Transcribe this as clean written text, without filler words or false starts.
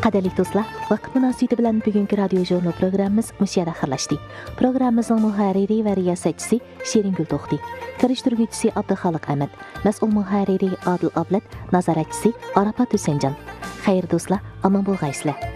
Qadirli do'stlar, vaqt munosabati bilan bugungi radio jurnal programmamiz mushayada xirlashdi. Programmamizning muharriri va riyosatchisi Sheringul To'xti, kirishtiruvchisi Abduxoliq Ahmad, mas'ul muharriri Adil Ablat, nazoratchisi Arafat Husaynjon. Xayr do'stlar, omon bo'lg'aysizlar.